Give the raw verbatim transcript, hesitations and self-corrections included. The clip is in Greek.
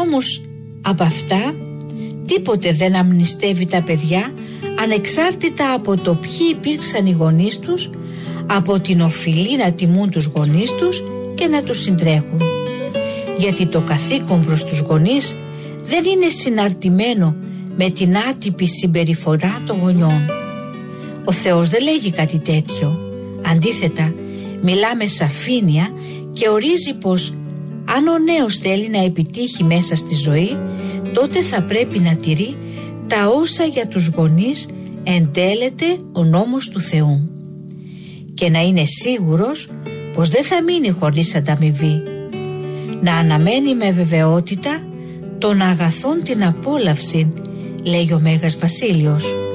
όμως από αυτά τίποτε δεν αμνηστεύει τα παιδιά, ανεξάρτητα από το ποιοι υπήρξαν οι γονείς τους, από την οφειλή να τιμούν τους γονείς τους και να τους συντρέχουν. Γιατί το καθήκον προς τους γονείς δεν είναι συναρτημένο με την άτυπη συμπεριφορά των γονιών. Ο Θεός δεν λέγει κάτι τέτοιο. Αντίθετα, μιλά με σαφήνεια και ορίζει πως αν ο νέος θέλει να επιτύχει μέσα στη ζωή, τότε θα πρέπει να τηρεί τα όσα για τους γονείς εντέλεται ο νόμος του Θεού και να είναι σίγουρος πως δεν θα μείνει χωρίς ανταμοιβή. Να αναμένει με βεβαιότητα των αγαθών την απόλαυση, λέει ο Μέγας Βασίλειος.